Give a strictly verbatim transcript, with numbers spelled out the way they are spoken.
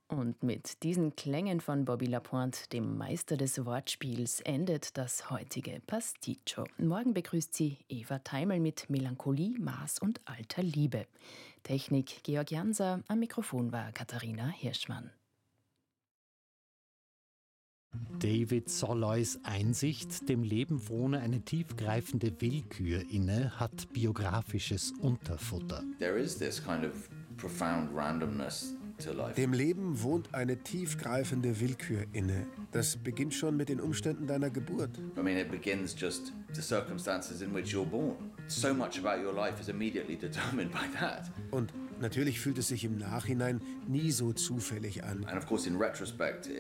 Und mit diesen Klängen von Bobby Lapointe, dem Meister des Wortspiels, endet das heutige Pasticcio. Morgen begrüßt sie Eva Teimel mit Melancholie, Maß und alter Liebe. Technik Georg Janser, am Mikrofon war Katharina Hirschmann. David Solloys Einsicht, dem Leben wohne eine tiefgreifende Willkür inne, hat biografisches Unterfutter. There is this kind of profound randomness to life. Dem Leben wohnt eine tiefgreifende Willkür inne. Das beginnt schon mit den Umständen deiner Geburt. I mean, it begins just the circumstances in which you're born. So much about your life is immediately determined by that. Und natürlich fühlt es sich im Nachhinein nie so zufällig an. And of course, in retrospect,